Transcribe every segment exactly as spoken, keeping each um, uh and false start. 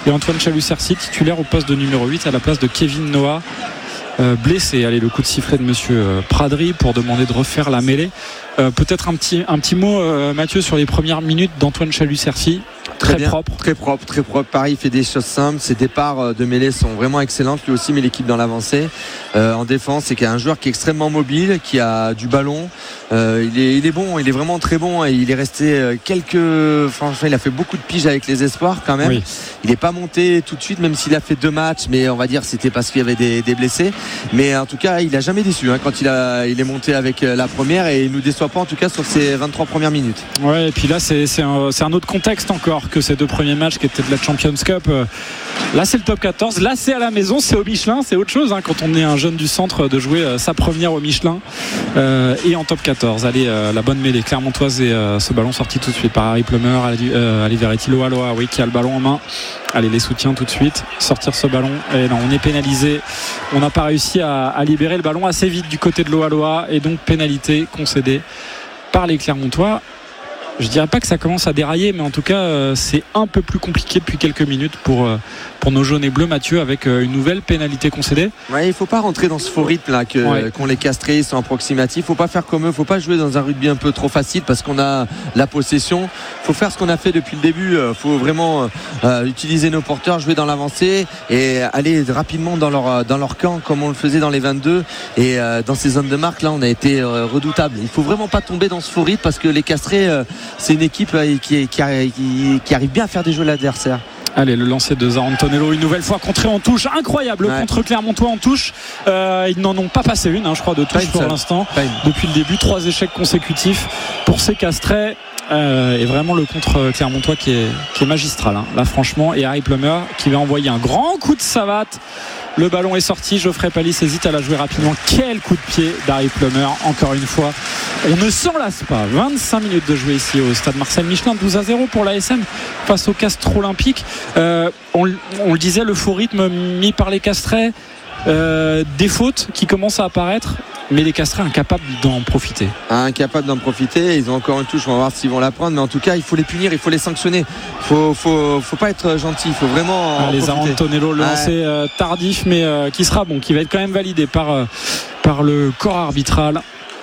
et Antoine Chalut-Cercy titulaire au poste de numéro huit à la place de Kevin Noah, euh, blessé. Allez, le coup de sifflet de monsieur Pradry pour demander de refaire la mêlée. Euh, peut-être un petit, un petit mot, euh, Mathieu, sur les premières minutes d'Antoine Chalut-Cercy. Très, très propre. Très propre, très propre. Paris fait des choses simples. Ses départs de mêlée sont vraiment excellents. Lui aussi met l'équipe dans l'avancée. Euh, en défense, c'est qu'il y a un joueur qui est extrêmement mobile, qui a du ballon. Euh, il, est, il est bon, il est vraiment très bon. Et il est resté quelques. Franchement, il a fait beaucoup de piges avec les espoirs quand même. Oui. Il n'est pas monté tout de suite, même s'il a fait deux matchs. Mais on va dire c'était parce qu'il y avait des, des blessés. Mais en tout cas, il n'a jamais déçu hein, quand il, a, il est monté avec la première. Et il ne nous déçoit pas en tout cas sur ses vingt-trois premières minutes. Ouais, et puis là, c'est, c'est, un, c'est un autre contexte encore que ces deux premiers matchs qui étaient de la Champions Cup. Là c'est le top quatorze, là c'est à la maison, c'est au Michelin, c'est autre chose hein, quand on est un jeune du centre de jouer euh, sa première au Michelin euh, et en top quatorze. Allez, euh, la bonne mêlée clermontoise et euh, ce ballon sorti tout de suite par Harry Plummer. Allez, euh, allez Verretti, Loa Loa, oui, qui a le ballon en main. Allez, les soutiens tout de suite, sortir ce ballon. Et non, on est pénalisé, on n'a pas réussi à, à libérer le ballon assez vite du côté de Loa Loa et donc pénalité concédée par les Clermontois. Je dirais pas que ça commence à dérailler, mais en tout cas euh, c'est un peu plus compliqué depuis quelques minutes pour, euh, pour nos jaunes et bleus, Mathieu, avec euh, une nouvelle pénalité concédée. Ouais, il faut pas rentrer dans ce faux rythme là que, ouais. qu'on les castrés, ils sont approximatifs. Faut pas faire comme eux, faut pas jouer dans un rugby un peu trop facile parce qu'on a la possession. Faut faire ce qu'on a fait depuis le début. Faut vraiment euh, utiliser nos porteurs, jouer dans l'avancée et aller rapidement dans leur, dans leur camp comme on le faisait dans les vingt-deux. Et euh, dans ces zones de marque là, on a été euh, redoutable. Il faut vraiment pas tomber dans ce faux rythme parce que les castrés euh, c'est une équipe qui, qui, qui, qui arrive bien à faire des jeux à l'adversaire. Allez, le lancer de Zara Antonello, une nouvelle fois contré en touche, incroyable ouais. contre Clermontois en touche. Euh, ils n'en ont pas passé une, hein, je crois, de touche pour l'instant. Depuis le début, trois échecs consécutifs pour ces castrés. Euh, et vraiment le contre Clermontois qui est, qui est magistral hein, là franchement. Et Harry Plummer qui va envoyer un grand coup de savate. Le ballon est sorti, Geoffrey Palis hésite à la jouer rapidement. Quel coup de pied d'Harry Plummer, encore une fois. On ne s'en lasse pas. vingt-cinq minutes de jouer ici au stade Marcel Michelin, douze à zéro pour l'A S M face au Castres Olympique. Euh, on, on le disait, le faux rythme mis par les Castrés, euh, des fautes qui commencent à apparaître. Mais les Castrés incapables d'en profiter. Incapables d'en profiter. Ils ont encore une touche. On va voir s'ils vont la prendre. Mais en tout cas, il faut les punir. Il faut les sanctionner. Il faut, faut, faut pas être gentil. Il faut vraiment. Ah, les Antonello, le lancer euh, tardif, mais euh, qui sera bon, qui va être quand même validé par, euh, par le corps arbitral.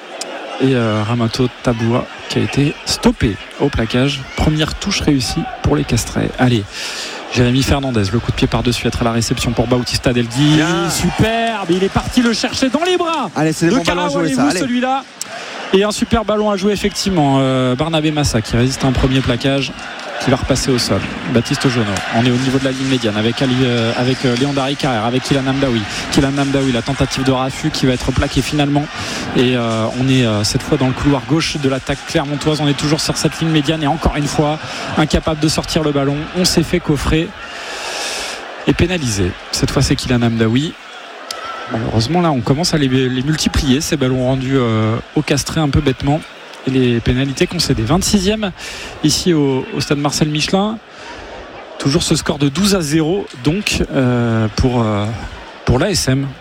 Et euh, Ramato Taboua qui a été stoppé au plaquage. Première touche réussie pour les Castrés. Allez. Jérémy Fernandez, le coup de pied par-dessus, être à la réception pour Bautista Delgui. Bien. Superbe, il est parti le chercher dans les bras. Allez, c'est de Karaoualewou, celui-là. Et un super ballon à jouer effectivement. Euh, Barnabé Massa qui résiste à un premier plaquage, qui va repasser au sol. Baptiste Jonot, on est au niveau de la ligne médiane avec, Ali, euh, avec euh, Léon Dari Carrère, avec Kylian Namdaoui. Kylian Namdaoui, la tentative de raffut qui va être plaquée finalement. Et euh, on est euh, cette fois dans le couloir gauche de l'attaque clermontoise. On est toujours sur cette ligne médiane et encore une fois incapable de sortir le ballon. On s'est fait coffrer et pénalisé. Cette fois c'est Kylian Namdaoui. Malheureusement là on commence à les, les multiplier, ces ballons rendus euh, au Castré un peu bêtement. Et les pénalités concédées. vingt-sixième ici au, au stade Marcel Michelin. Toujours ce score de douze à zéro donc euh, pour, euh, pour l'A S M.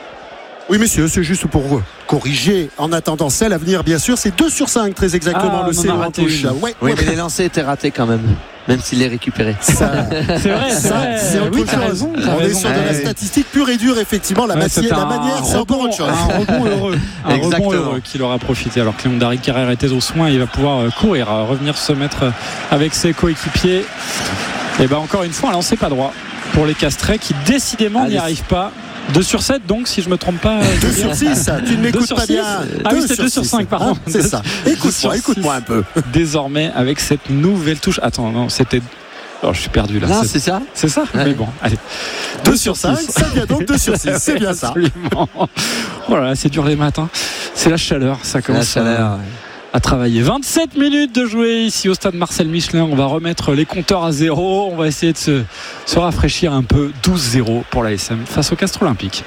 Oui messieurs, c'est juste pour corriger en attendant celle à venir bien sûr. C'est deux sur cinq très exactement. Ah, le C en touche. Ouais, oui ouais. Mais les lancers étaient ratés quand même. Même s'il les récupérait. Ça, c'est vrai, c'est vrai. C'est autre oui, chose. T'as raison, t'as On raison. est sur ouais. de la statistique pure et dure, effectivement. La, ouais, matière, la un manière, c'est rebond, encore autre chose. Un rebond heureux. Un rebond heureux qui leur a profité. Alors que Léon Dari Carrère était au soin, il va pouvoir courir, revenir se mettre avec ses coéquipiers. Et bien encore une fois, un lancer pas droit pour les Castrés qui décidément Allez. n'y arrivent pas. deux sur sept donc si je me trompe pas. deux sur six, tu ne m'écoutes pas bien. Ah oui, c'est deux sur cinq pardon. Ah, c'est ça. Écoute-moi, écoute-moi un peu. Désormais avec cette nouvelle touche. Attends, non, c'était alors je suis perdu là. Non, c'est, c'est ça. C'est ça. Ouais. Mais bon, allez. deux sur cinq, ça vient donc deux sur six, c'est bien ça. Absolument. Voilà, c'est dur les matins. C'est la chaleur, ça commence la chaleur, à, ouais. à travailler. vingt-sept minutes de jouer ici au stade Marcel Michelin. On va remettre les compteurs à zéro. On va essayer de se, se rafraîchir un peu. douze zéro pour l'A S M face au Castres Olympique.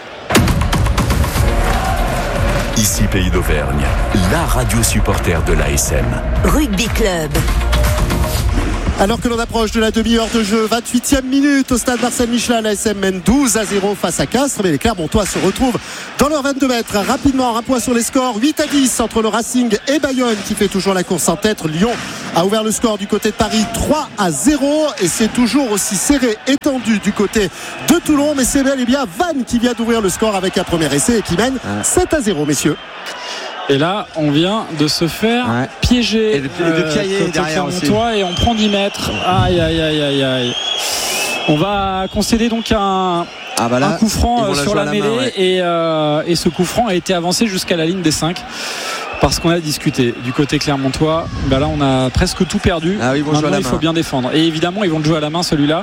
Ici Pays d'Auvergne, la radio supporter de l'A S M. Rugby Club. Alors que l'on approche de la demi-heure de jeu, vingt-huitième minute au stade Marcel Michelin, la S M mène douze à zéro face à Castres, mais les Clermontois se retrouvent dans leurs vingt-deux mètres. Rapidement, un point sur les scores, huit à dix entre le Racing et Bayonne qui fait toujours la course en tête. Lyon a ouvert le score du côté de Paris, trois à zéro, et c'est toujours aussi serré et tendu du côté de Toulon, mais c'est bel et bien Vannes qui vient d'ouvrir le score avec un premier essai et qui mène sept à zéro, messieurs. Et là, on vient de se faire ouais. piéger. Et de, euh, de piailler derrière aussi. Et on prend dix mètres. Aïe, aïe, aïe, aïe, aïe. On va concéder donc un, ah bah là, un coup franc sur la, la mêlée. Main, ouais. et, euh, et ce coup franc a été avancé jusqu'à la ligne des cinq. Parce qu'on a discuté du côté clermontois, bah là on a presque tout perdu. Ah oui, maintenant il faut bien défendre. Et évidemment ils vont le jouer à la main celui-là.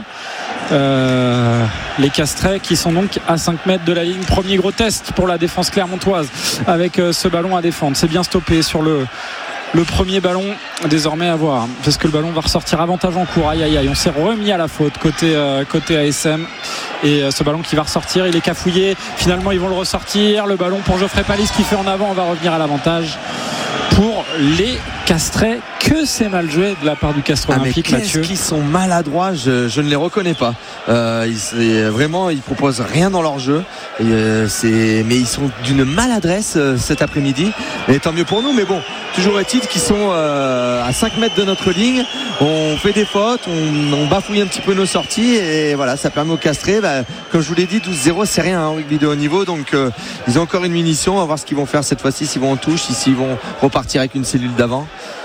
Euh, les Castrais qui sont donc à cinq mètres de la ligne. Premier gros test pour la défense clermontoise avec euh, ce ballon à défendre. C'est bien stoppé sur le le premier ballon, désormais à voir, parce que le ballon va ressortir avantage en cours. Aïe aïe aïe, on s'est remis à la faute côté, euh, côté A S M. Et euh, ce ballon qui va ressortir, il est cafouillé. Finalement ils vont le ressortir. Le ballon pour Geoffrey Palis qui fait en avant. On va revenir à l'avantage pour les Castrais. Que c'est mal joué de la part du Castres ah Olympique, mais Mathieu. Qu'est-ce qu'ils sont maladroits, je, je ne les reconnais pas. Euh, ils, vraiment, ils proposent rien dans leur jeu. Et, euh, c'est, mais ils sont d'une maladresse euh, cet après-midi. Et tant mieux pour nous. Mais bon, toujours est-il qu'ils sont euh, à cinq mètres de notre ligne. On fait des fautes, on, on bafouille un petit peu nos sorties. Et voilà, ça permet aux Castrais. Bah, comme je vous l'ai dit, douze zéro, c'est rien en rugby de haut niveau. Donc, euh, ils ont encore une munition. On va voir ce qu'ils vont faire cette fois-ci. S'ils vont en touche, s'ils vont repartir avec une cellule d'avant.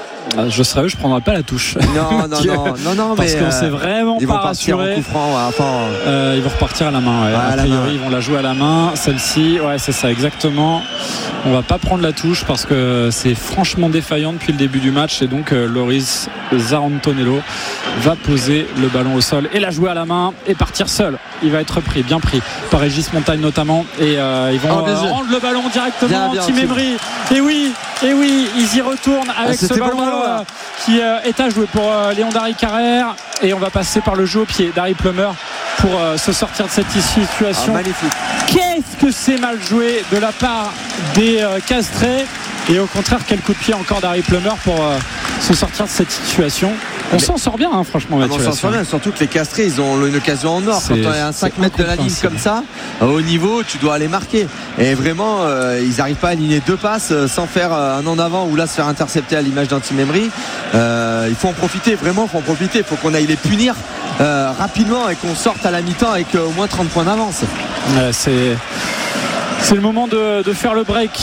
Je serais eux, je prendrais pas la touche. Non, non, non, non, non, parce mais qu'on s'est vraiment ils pas vont partir rassuré. En coup franc, ouais, enfin, euh, ils vont repartir à la main. Ouais. Ouais, a priori, ils vont la jouer à la main. Celle-ci, ouais, c'est ça, exactement. On va pas prendre la touche parce que c'est franchement défaillant depuis le début du match. Et donc, euh, Loris Zarantonello va poser le ballon au sol et la jouer à la main et partir seul. Il va être pris, bien pris par Régis Montagne notamment. Et euh, ils vont oh, euh, rendre le ballon directement. Tim Emery. Et oui, et oui, ils y retournent avec ah, ce ballon. Bon ballon, là. Qui euh, est à jouer pour euh, Léon Dari Carrère, et on va passer par le jeu au pied d'Harry Plummer pour euh, se sortir de cette situation. Ah, magnifique. Qu'est-ce que c'est mal joué de la part des euh, Castrais, et au contraire quel coup de pied encore d'Harry Plummer pour euh, se sortir de cette situation. On mais, s'en sort bien hein, franchement ah, on s'en sort bien, surtout que les Castrés ils ont une occasion en or. C'est, quand on est à cinq mètres de la ligne comme ça, au niveau tu dois aller marquer, et vraiment euh, ils n'arrivent pas à aligner deux passes euh, sans faire euh, un en avant ou là se faire intercepter à l'image d'un Tim Emery. Euh, il faut en profiter, vraiment il faut en profiter, il faut qu'on aille les punir euh, rapidement et qu'on sorte à la mi-temps avec euh, au moins trente points d'avance. Ouais, c'est, c'est le moment de, de faire le break,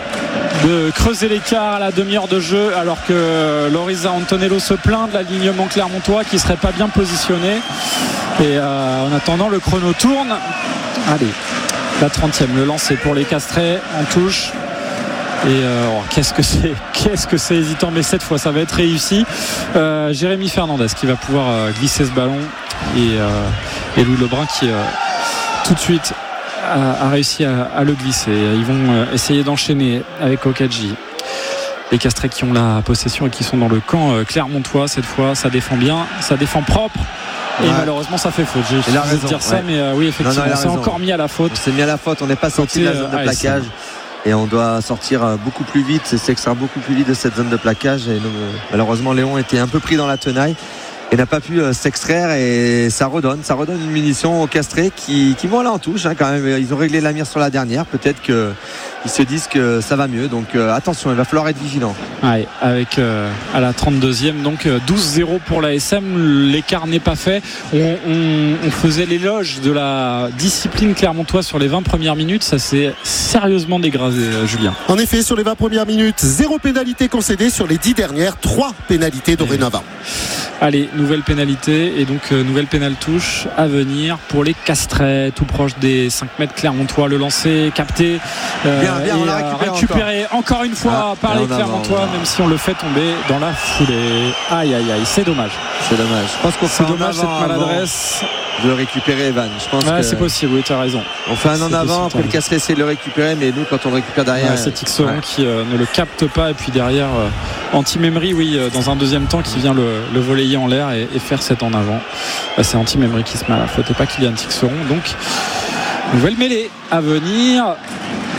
de creuser l'écart à la demi-heure de jeu, alors que Loris Antonello se plaint de l'alignement clermontois qui serait pas bien positionné. Et euh, en attendant, le chrono tourne. Allez, la trentième, le lancer pour les Castrais en touche. Et euh, oh, qu'est-ce que c'est qu'est-ce que c'est hésitant, mais cette fois ça va être réussi. euh, Jérémy Fernandez qui va pouvoir euh, glisser ce ballon, et, euh, et Louis Lebrun qui euh, tout de suite a, a réussi à, à le glisser. Ils vont euh, essayer d'enchaîner avec Okadji. Les Castrais qui ont la possession et qui sont dans le camp euh, clermontois cette fois. Ça défend bien, ça défend propre. Et ouais. Malheureusement ça fait faute. J'ai essayé de dire ça, ouais. mais euh, oui effectivement non, non, on s'est encore mis à la faute. On s'est mis à la faute, on n'est pas sorti de la zone de plaquage. Et on doit sortir beaucoup plus vite, c'est s'extraire beaucoup plus vite de cette zone de plaquage. Et nous, malheureusement, Léon était un peu pris dans la tenaille et n'a pas pu euh, s'extraire, et ça redonne, ça redonne une munition aux Castrés qui, qui vont aller en touche hein, quand même. Ils ont réglé la mire sur la dernière, peut-être qu'ils se disent que ça va mieux, donc euh, attention, il va falloir être vigilant. Ouais, avec euh, à la trente-deuxième, donc euh, douze zéro pour l'A S M, l'écart n'est pas fait. On, on, on faisait l'éloge de la discipline clermontoise sur les vingt premières minutes, ça s'est sérieusement dégradé, euh, Julien. En effet, sur les vingt premières minutes, zéro pénalité concédée, sur les dix dernières, trois pénalités dorénavant. Allez, nouvelle pénalité, et donc euh, nouvelle pénale touche à venir pour les Castrais, tout proche des cinq mètres clermontois. Le lancer capté euh, bien, bien, et on l'a récupéré, récupéré encore. encore une fois ah, par les Clermontois, même si on le fait tomber dans la foulée. Aïe aïe aïe, c'est dommage. C'est dommage. Je pense qu'on c'est dommage cette maladresse. De récupérer Evan. Je pense ouais, que c'est possible, oui, tu as raison. On fait un en avant, après le Castrais essaie de le récupérer, mais nous, quand on le récupère derrière. Ouais, c'est Tixeron ouais. qui euh, ne le capte pas, et puis derrière, euh, Anti-Memory, oui, euh, dans un deuxième temps, qui vient le, le relayer en l'air et, et faire cet en avant. Bah, c'est Anti-Memory qui se met à la faute et pas Kylian Tixeron. Donc, nouvelle mêlée à venir.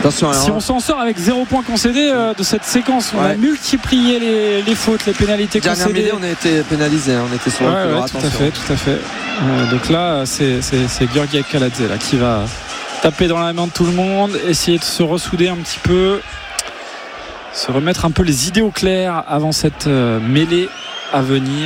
Attention, si on s'en sort avec zéro point concédé euh, de cette séquence, on ouais. a multiplié les, les fautes, les pénalités dernière concédées. mêlée, on a été pénalisé, on était sur ouais, le ouais, tout à fait, tout à fait. Euh, donc là, c'est, c'est, c'est Georgi Kaladze là qui va taper dans la main de tout le monde, essayer de se ressouder un petit peu, se remettre un peu les idées au clair avant cette euh, mêlée à venir.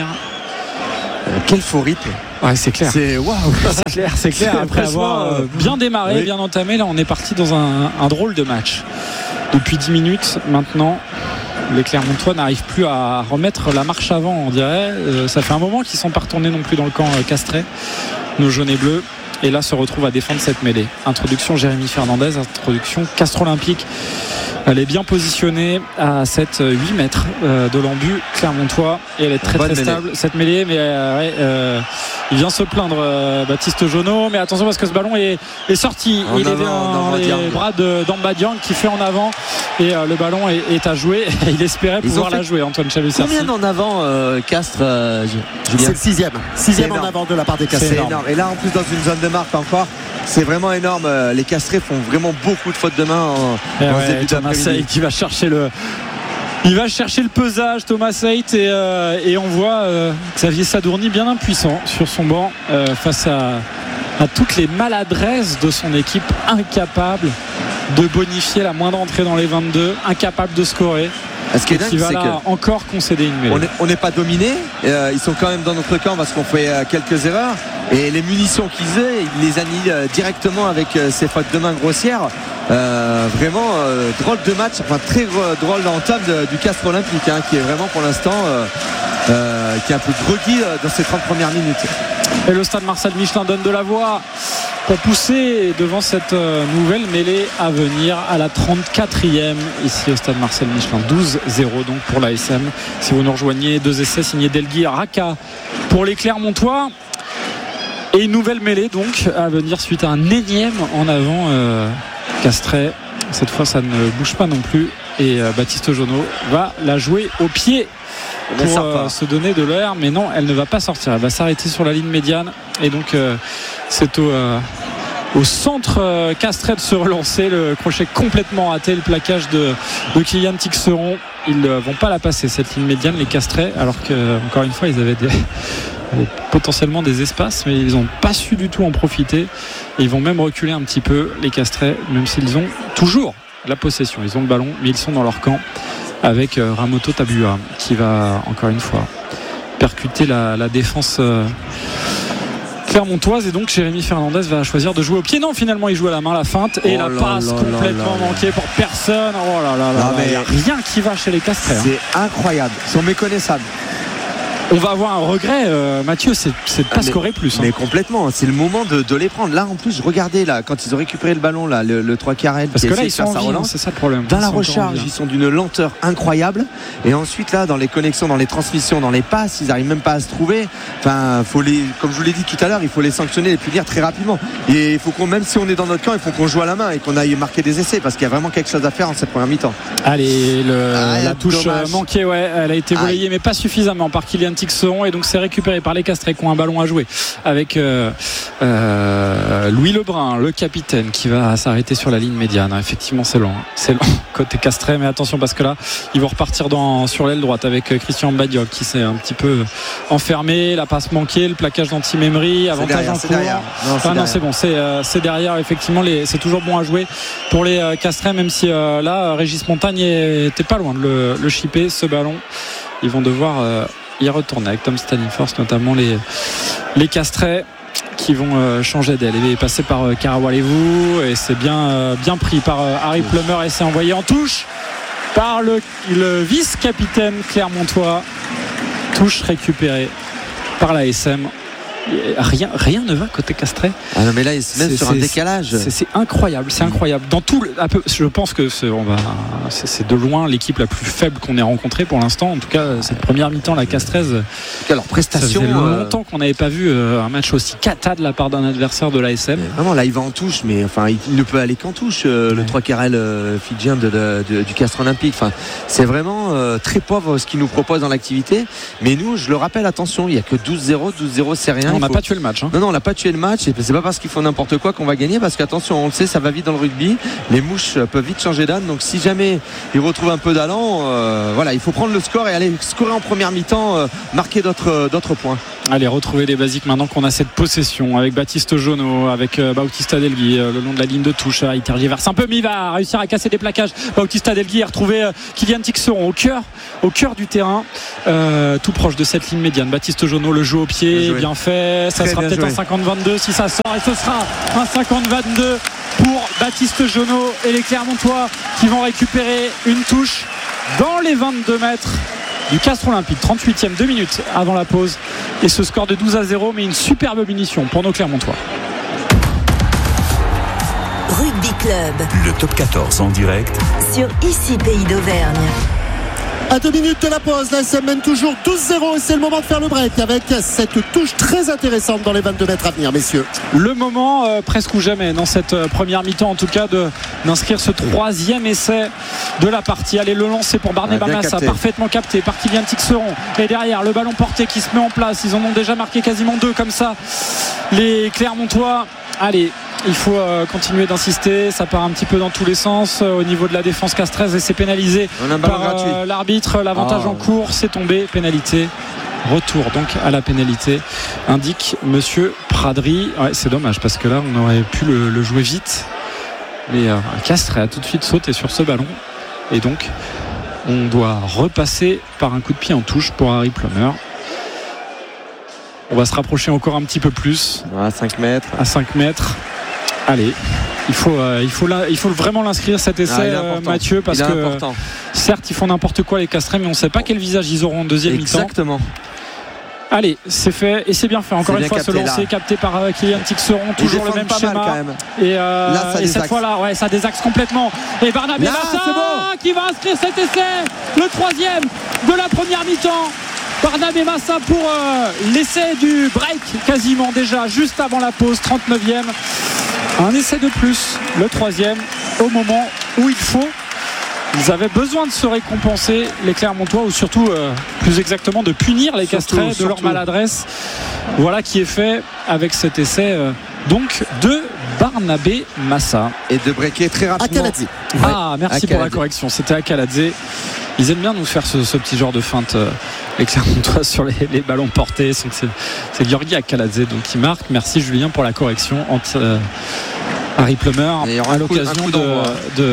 Euh, quel faux rythme. Ouais, c'est clair. C'est waouh. C'est clair, c'est clair. C'est Après avoir euh, bien démarré, oui. bien entamé, là, on est parti dans un, un drôle de match. Depuis dix minutes maintenant, les Clermontois n'arrivent plus à remettre la marche avant, on dirait. Euh, ça fait un moment qu'ils ne sont pas retournés non plus dans le camp euh, castré, nos jaunes et bleus. Et là, se retrouvent à défendre cette mêlée. Introduction Jérémy Fernandez, introduction Castres Olympique. Elle est bien positionnée à sept huit mètres euh, de l'embut clermontois et elle est très Bonne très mêlée. stable cette mêlée, mais euh, ouais, euh, il vient se plaindre euh, Baptiste Jonot, mais attention parce que ce ballon est, est sorti en il avant, est dans les bras de d'Amba Diang qui fait en avant et euh, le ballon est, est à jouer. Il espérait Ils pouvoir la jouer, Antoine Chalut-Cercy. Combien en avant euh, Castres euh, C'est le sixième sixième en avant de la part des Castres. C'est énorme. Et là en plus dans une zone de marque encore, c'est vraiment énorme. Les Castrés font vraiment beaucoup de fautes de main en, en ouais, début d'après-midi. Qui va chercher le il va chercher le pesage, Thomas Seit, et, euh, et on voit euh, Xavier Sadourny bien impuissant sur son banc euh, face à, à toutes les maladresses de son équipe, incapable de bonifier la moindre entrée dans les vingt-deux, incapable de scorer. Ce qui est dingue, qui va c'est là que encore concéder une mêlée. On n'est pas dominé, euh, ils sont quand même dans notre camp parce qu'on fait euh, quelques erreurs et les munitions qu'ils aient, ils les annihilent euh, directement avec euh, ces fautes de main grossières. Euh, vraiment euh, drôle de match, enfin très euh, drôle d'entame du Castres Olympique hein, qui est vraiment pour l'instant euh, euh, qui est un peu groggy euh, dans ces trente premières minutes. Et le stade Marcel Michelin donne de la voix pour pousser devant cette euh, nouvelle mêlée à venir à la trente-quatrième ici au stade Marcel Michelin. Douze zéro donc pour l'A S M. Si vous nous rejoignez, deux essais signés Delgui Raka pour les Clermontois. Et une nouvelle mêlée donc à venir suite à un énième en avant euh, Castrais. Cette fois ça ne bouge pas non plus et euh, Baptiste Jonot va la jouer au pied pour euh, se donner de l'air, mais non, elle ne va pas sortir, elle va s'arrêter sur la ligne médiane et donc euh, c'est au, euh, au centre euh, Castrais de se relancer. Le crochet complètement raté, le plaquage de, de Kylian Tixeron. Ils ne vont pas la passer cette ligne médiane, les Castrais, alors que encore une fois ils avaient des potentiellement des espaces, mais ils n'ont pas su du tout en profiter et ils vont même reculer un petit peu les Castrais, même s'ils ont toujours la possession, ils ont le ballon mais ils sont dans leur camp avec euh, Ramoto Tabua qui va encore une fois percuter la, la défense euh, clermontoise et donc Jérémy Fernandez va choisir de jouer au pied. Non, finalement il joue à la main, la feinte et oh la passe là complètement là là manquée pour personne. Oh là là là, il n'y a rien qui va chez les Castrais. C'est hein. incroyable, ils sont méconnaissables. On va avoir un regret, euh, Mathieu, c'est, c'est de pas mais, scorer plus. Hein. Mais complètement, c'est le moment de, de les prendre. Là, en plus, regardez là, quand ils ont récupéré le ballon, là, le, le trois quarts. Parce que là, ils sont en vie, hein, c'est ça le problème. Dans ils la recharge, ils sont d'une lenteur incroyable. Et ensuite, là, dans les connexions, dans les transmissions, dans les passes, ils n'arrivent même pas à se trouver. Enfin, faut les, comme je vous l'ai dit tout à l'heure, il faut les sanctionner, les punir très rapidement. Et il faut qu'on, même si on est dans notre camp, il faut qu'on joue à la main et qu'on aille marquer des essais parce qu'il y a vraiment quelque chose à faire en cette première mi-temps. Allez, le, ah, la touche dommage. manquée, ouais, elle a été relayée, mais pas suffisamment par Kylian Tixeron. Et donc, c'est récupéré par les Castrais qui ont un ballon à jouer avec euh, euh, Louis Lebrun, le capitaine, qui va s'arrêter sur la ligne médiane. Effectivement, c'est long, hein. c'est long côté Castrais, mais attention parce que là, ils vont repartir dans, sur l'aile droite avec Christian Mbadiok qui s'est un petit peu enfermé, la passe manquée, le plaquage d'Anti-Memri, avantage en cours. Non, c'est, ah, non, c'est bon, c'est, euh, c'est derrière. Effectivement, les, c'est toujours bon à jouer pour les euh, Castrais, même si euh, là, Régis Montagne était pas loin de le, le chipper ce ballon. Ils vont devoir euh, y retourner avec Tom Staniforce, notamment les, les Castrais qui vont euh, changer d'aile. Il est passé par euh, Karawalevou et c'est bien, euh, bien pris par euh, Harry Plummer et c'est envoyé en touche par le, le vice-capitaine clermontois. Touche récupérée par la S M. Rien, rien ne va côté Castrais. Ah non, mais là, ils se mettent sur un décalage. C'est, c'est incroyable, c'est incroyable. Dans tout, le, je pense que c'est, on va, c'est, c'est de loin l'équipe la plus faible qu'on ait rencontrée pour l'instant. En tout cas, cette première mi-temps, la Castraise. En tout cas, leur prestation. Ça faisait longtemps qu'on n'avait pas vu un match aussi cata de la part d'un adversaire de l'A S M. Mais vraiment, là, il va en touche, mais enfin, il ne peut aller qu'en touche. Euh, ouais. Le trois quarts euh, fidjien de, de, de, du Castres Olympique. Enfin, c'est vraiment euh, très pauvre ce qu'il nous propose dans l'activité. Mais nous, je le rappelle, attention, il n'y a que douze zéro, douze zéro, c'est rien. on n'a faut... pas tué le match. Hein. Non, non, on n'a pas tué le match. Et c'est pas parce qu'ils font n'importe quoi qu'on va gagner. Parce qu'attention, on le sait, ça va vite dans le rugby. Les mouches peuvent vite changer d'âne. Donc si jamais ils retrouvent un peu d'allant, euh, voilà, il faut prendre le score et aller scorer en première mi-temps, euh, marquer d'autres, d'autres points. Allez, retrouver les basiques maintenant qu'on a cette possession avec Baptiste Jonot, avec euh, Bautista Delgui euh, le long de la ligne de touche. Il tergiverse un peu, mais il va réussir à casser des plaquages. Bautista Delgui a retrouvé euh, Kylian Tixeron au cœur, au cœur du terrain, euh, tout proche de cette ligne médiane. Baptiste Jonot, le jeu au pied, bien, bien fait. Ça Très sera peut-être joué. Un cinquante vingt-deux si ça sort, et ce sera un cinquante vingt-deux pour Baptiste Jonot et les Clermontois qui vont récupérer une touche dans les vingt-deux mètres du Castres Olympique. Trente-huitième, deux minutes avant la pause, et ce score de douze à zéro, mais une superbe munition pour nos Clermontois. Rugby Club, le top quatorze en direct sur Ici Pays d'Auvergne. À deux minutes de la pause, la S M mène toujours douze zéro, et c'est le moment de faire le break avec cette touche très intéressante dans les vingt-deux mètres à venir, messieurs. Le moment euh, presque ou jamais dans cette euh, première mi-temps, en tout cas, de, d'inscrire ce troisième essai de la partie. Allez, le lancer pour Barnaba Massa, parfaitement capté par Kylian Tixeron, et derrière le ballon porté qui se met en place. Ils en ont déjà marqué quasiment deux comme ça, les Clermontois. Allez, il faut euh, continuer d'insister, ça part un petit peu dans tous les sens euh, au niveau de la défense castraise, et c'est pénalisé par euh, l'arbitre. L'avantage oh. en cours, c'est tombé, pénalité. Retour donc à la pénalité, indique monsieur Pradry. Ouais, c'est dommage parce que là on aurait pu le, le jouer vite, mais euh, Castres a tout de suite sauté sur ce ballon, et donc on doit repasser par un coup de pied en touche pour Harry Plummer. On va se rapprocher encore un petit peu plus. À cinq mètres. À cinq mètres. Allez, il faut, euh, il faut, la, il faut vraiment l'inscrire cet essai, ah, euh, Mathieu, parce que important. Certes, ils font n'importe quoi les Castrés, mais on ne sait pas quel visage ils auront en deuxième mi-temps. Exactement. Allez, c'est fait, et c'est bien fait. Encore c'est une fois, ce lancer là. Capté par euh, Kylian Tixeron, toujours le même schéma. Quand même. Et, euh, là, ça et cette fois-là, ouais, ça désaxe complètement. Et Barnabé Massa bon. qui va inscrire cet essai, le troisième de la première mi-temps. Barnabé Massa pour euh, l'essai du break, quasiment déjà juste avant la pause, trente-neuvième. Un essai de plus, le troisième, au moment où il faut. Ils avaient besoin de se récompenser, les Clermontois, ou surtout euh, plus exactement de punir les Castrés de leur maladresse. Voilà qui est fait avec cet essai euh, donc de Barnabé Massa. Et de breaker très rapidement. Akaladze. Ah, merci pour la correction, c'était Akaladze. Ils aiment bien nous faire ce, ce petit genre de feinte, euh, les Clermontois, sur les, les ballons portés. C'est, c'est, c'est Georgi Akaladze donc qui marque. Merci Julien pour la correction entre euh, Harry Plummer à l'occasion coup, de, de,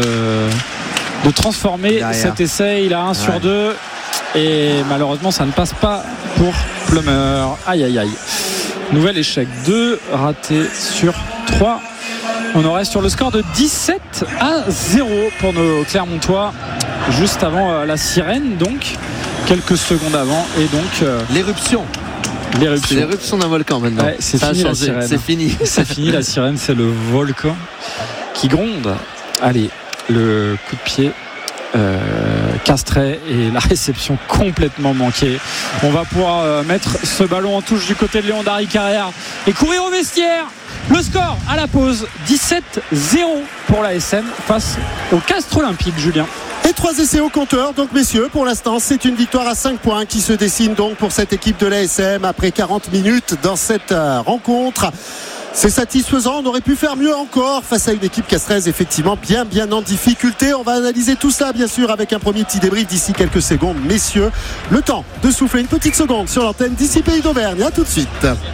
de transformer derrière cet essai. Il a un ouais. sur deux, et malheureusement ça ne passe pas pour Plummer. Aïe aïe aïe. Nouvel échec, deux ratés sur trois. On en reste sur le score de dix-sept à zéro pour nos Clermontois, juste avant euh, la sirène, donc quelques secondes avant, et donc euh, l'éruption. L'éruption. C'est l'éruption d'un volcan maintenant. Ouais, c'est ça fini a changé. La sirène. C'est fini. C'est fini la sirène, c'est le volcan qui gronde. Allez, le coup de pied euh, castré et la réception complètement manquée. On va pouvoir euh, mettre ce ballon en touche du côté de Léon Dari Carrère et courir au vestiaire. Le score à la pause, dix-sept zéro pour la S M face au Castres Olympique, Julien. Et trois essais au compteur, donc messieurs, pour l'instant c'est une victoire à cinq points qui se dessine donc pour cette équipe de l'A S M après quarante minutes dans cette euh, rencontre. C'est satisfaisant, on aurait pu faire mieux encore face à une équipe castraise effectivement bien bien en difficulté. On va analyser tout ça bien sûr avec un premier petit débrief d'ici quelques secondes, messieurs. Le temps de souffler une petite seconde sur l'antenne d'Ici Pays d'Auvergne. À tout de suite.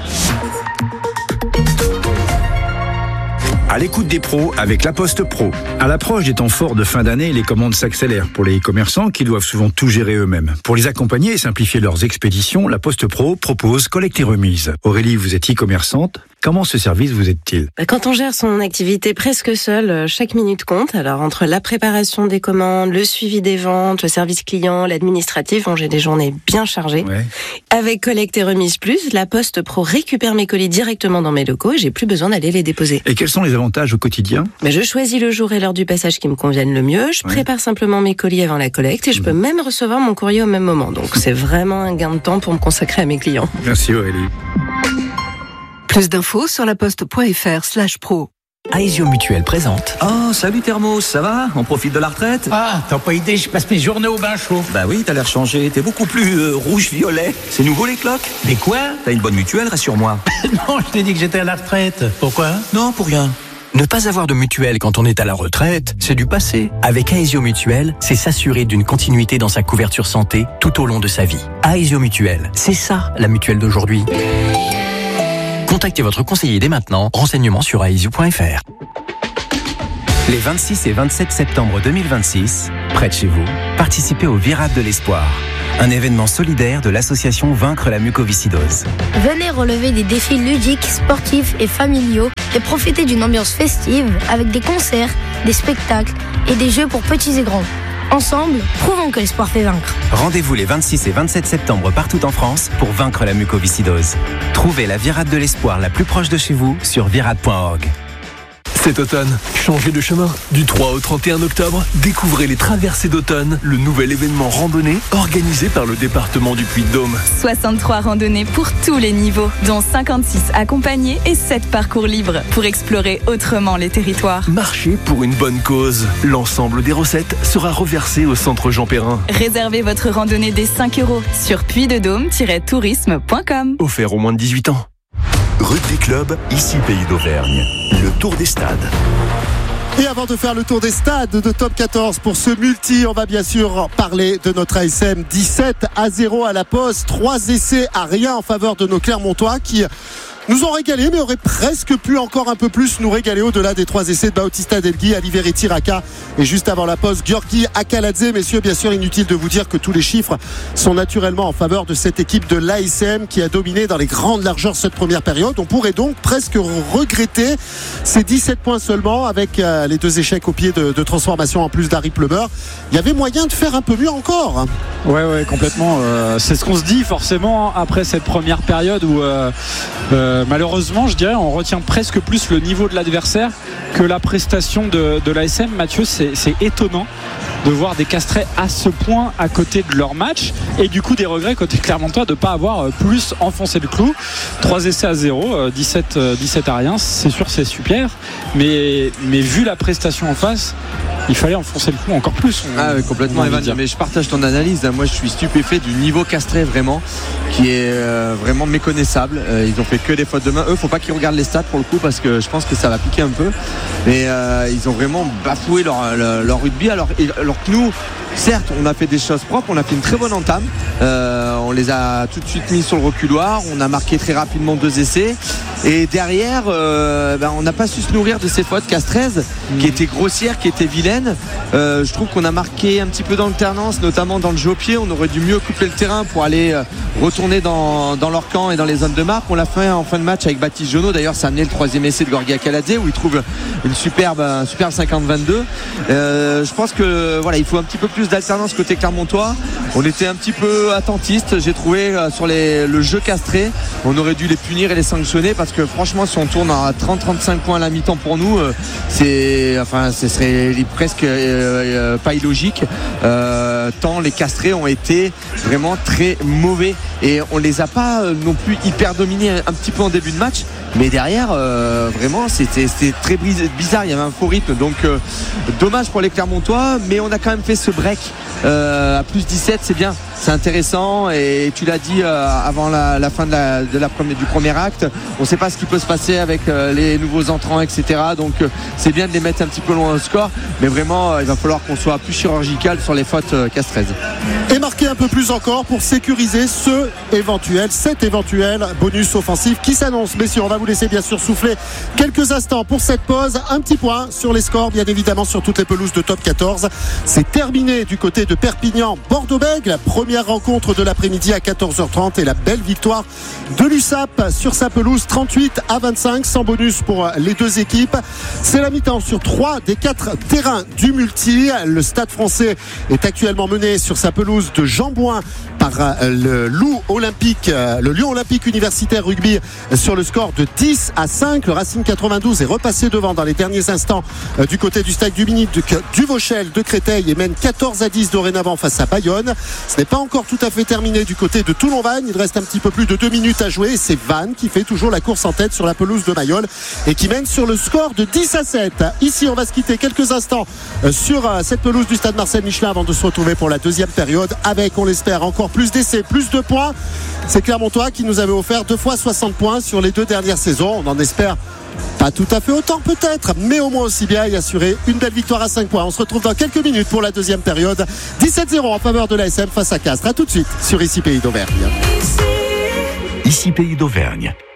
À l'écoute des pros avec La Poste Pro. À l'approche des temps forts de fin d'année, les commandes s'accélèrent pour les commerçants qui doivent souvent tout gérer eux-mêmes. Pour les accompagner et simplifier leurs expéditions, La Poste Pro propose collecte et remise. Aurélie, vous êtes e-commerçante. Comment ce service vous aide-t-il ? Quand on gère son activité presque seul, chaque minute compte. Alors entre la préparation des commandes, le suivi des ventes, le service client, l'administratif, bon, j'ai des journées bien chargées. Ouais. Avec Collecte et Remise Plus, La Poste Pro récupère mes colis directement dans mes locaux et j'ai plus besoin d'aller les déposer. Et quels sont les avantages au quotidien ? Mais je choisis le jour et l'heure du passage qui me conviennent le mieux. Je ouais. prépare simplement mes colis avant la collecte et je mmh. peux même recevoir mon courrier au même moment. Donc c'est vraiment un gain de temps pour me consacrer à mes clients. Merci Aurélie. Plus d'infos sur laposte point fr slash pro. Aesio Mutuelle présente. Oh, salut Thermos, ça va? On profite de la retraite? Ah, t'as pas idée, je passe mes journées au bain chaud. Bah oui, t'as l'air changé, t'es beaucoup plus euh, rouge-violet. C'est nouveau les cloques? Mais quoi? T'as une bonne mutuelle, rassure-moi. Non, je t'ai dit que j'étais à la retraite. Pourquoi? Non, pour rien. Ne pas avoir de mutuelle quand on est à la retraite, c'est du passé. Avec Aesio Mutuelle, c'est s'assurer d'une continuité dans sa couverture santé tout au long de sa vie. Aesio Mutuelle, c'est ça la mutuelle d'aujourd'hui. Contactez votre conseiller dès maintenant. Renseignements sur aesio point f r. Les vingt-six et vingt-sept septembre deux mille vingt-six, près de chez vous, participez au Virade de l'Espoir, un événement solidaire de l'association Vaincre la mucoviscidose. Venez relever des défis ludiques, sportifs et familiaux et profiter d'une ambiance festive avec des concerts, des spectacles et des jeux pour petits et grands. Ensemble, prouvons que l'espoir fait vaincre. Rendez-vous les vingt-six et vingt-sept septembre partout en France pour vaincre la mucoviscidose. Trouvez la Virade de l'Espoir la plus proche de chez vous sur virade point org. Cet automne, changez de chemin. Du trois au trente et un octobre, découvrez les Traversées d'automne, le nouvel événement randonnée organisé par le département du Puy-de-Dôme. soixante-trois randonnées pour tous les niveaux, dont cinquante-six accompagnés et sept parcours libres pour explorer autrement les territoires. Marchez pour une bonne cause. L'ensemble des recettes sera reversé au centre Jean Perrin. Réservez votre randonnée dès cinq euros sur puy de dôme tiret tourisme point com. Offert aux moins de dix-huit ans. Rugby Club, ici Pays d'Auvergne. Le tour des stades. Et avant de faire le tour des stades de Top quatorze pour ce multi, on va bien sûr parler de notre A S M. Dix-sept à zéro à la pause, trois essais à rien en faveur de nos Clermontois qui nous ont régalé, mais auraient presque pu encore un peu plus nous régaler au-delà des trois essais de Bautista Delgui, Aliveretti Raka et juste avant la pause, Giorgi Akaladze. Messieurs, bien sûr, inutile de vous dire que tous les chiffres sont naturellement en faveur de cette équipe de l'A S M qui a dominé dans les grandes largeurs cette première période. On pourrait donc presque regretter ces dix-sept points seulement avec euh, les deux échecs au pied de, de transformation en plus d'Harry Plumeur. Il y avait moyen de faire un peu mieux encore. Ouais, ouais, complètement. Euh, c'est ce qu'on se dit forcément après cette première période où euh, euh, malheureusement, je dirais, on retient presque plus le niveau de l'adversaire que la prestation de, de l'A S M. Mathieu, c'est, c'est étonnant de voir des Castrés à ce point à côté de leur match et du coup des regrets côté Clermontois de ne pas avoir plus enfoncé le clou. Trois essais à zéro, dix-sept, dix-sept à rien, c'est sûr, c'est super, mais, mais vu la prestation en face, il fallait enfoncer le clou encore plus. On, ah oui, complètement, Evan, mais je partage ton analyse. Moi, je suis stupéfait du niveau Castré vraiment, qui est euh, vraiment méconnaissable. Euh, ils ont fait que des fautes de main. Eux, faut pas qu'ils regardent les stats pour le coup, parce que je pense que ça va piquer un peu. Mais euh, ils ont vraiment bafoué leur, leur, leur rugby. Alors, alors que nous, certes, on a fait des choses propres, on a fait une très bonne entame. Euh, on les a tout de suite mis sur le reculoir. On a marqué très rapidement deux essais. Et derrière, euh, ben, on n'a pas su se nourrir de ces fautes castraises, qui étaient grossières, qui étaient vilaines. Euh, je trouve qu'on a marqué un petit peu d'alternance, notamment dans le jeu au pied. On aurait dû mieux couper le terrain pour aller euh, retourner dans, dans leur camp et dans les zones de marque. On l'a fait en fin de match avec Baptiste Jonot. D'ailleurs, ça a amené le troisième essai de Giorgi Akaladze où il trouve une superbe, un superbe cinquante vingt-deux. Euh, je pense que voilà, il faut un petit peu plus d'alternance côté Clermontois. On était un petit peu attentiste, j'ai trouvé, euh, sur les, le jeu castré. On aurait dû les punir et les sanctionner parce que franchement, si on tourne à trente à trente-cinq points à la mi-temps pour nous, euh, c'est, enfin, ce serait presque euh, euh, pas illogique. Euh, tant les castrés ont été vraiment très mauvais et on les a pas euh, non plus hyper dominés un, un petit peu en début de match. Mais derrière, euh, vraiment, c'était, c'était très bizarre. Il y avait un faux rythme. Donc, euh, dommage pour les Clermontois. Mais on a quand même fait ce break euh, à plus dix-sept. C'est bien. C'est intéressant. Et tu l'as dit euh, avant la, la fin de la, de la première, du premier acte. On ne sait pas ce qui peut se passer avec euh, les nouveaux entrants, et cetera. Donc, euh, c'est bien de les mettre un petit peu loin au score. Mais vraiment, euh, il va falloir qu'on soit plus chirurgical sur les fautes euh, castraises. Et marquer un peu plus encore pour sécuriser ce éventuel, cet éventuel bonus offensif qui s'annonce. Messieurs, on va vous laisser bien sûr souffler quelques instants pour cette pause. Un petit point sur les scores, bien évidemment, sur toutes les pelouses de Top quatorze. C'est terminé du côté de Perpignan, Bordeaux-Bègles, la première rencontre de l'après-midi à quatorze heures trente et la belle victoire de l'U S A P sur sa pelouse, trente-huit à vingt-cinq, sans bonus pour les deux équipes. C'est la mi-temps sur trois des quatre terrains du multi. Le Stade Français est actuellement mené sur sa pelouse de Jean-Bouin par le Loup Olympique, le Lyon Olympique Universitaire Rugby sur le score de dix à cinq. Le Racing quatre-vingt-douze est repassé devant dans les derniers instants du côté du stade du Mini du Vauchel de Créteil et mène quatorze à dix dorénavant face à Bayonne. Ce n'est pas encore tout à fait terminé du côté de Toulon-Vannes. Il reste un petit peu plus de deux minutes à jouer. C'est Vannes qui fait toujours la course en tête sur la pelouse de Mayol et qui mène sur le score de dix à sept. Ici, on va se quitter quelques instants sur cette pelouse du stade Marcel Michelin avant de se retrouver pour la deuxième période avec, on l'espère, encore plus d'essais, plus de points. C'est Clermontois qui nous avait offert deux fois soixante points sur les deux dernières saisons. On en espère pas tout à fait autant peut-être, mais au moins aussi bien et assurer une belle victoire à cinq points. On se retrouve dans quelques minutes pour la deuxième période. dix-sept zéro en faveur de l'A S M face à Castres. A tout de suite sur Ici Pays d'Auvergne. Ici Pays d'Auvergne.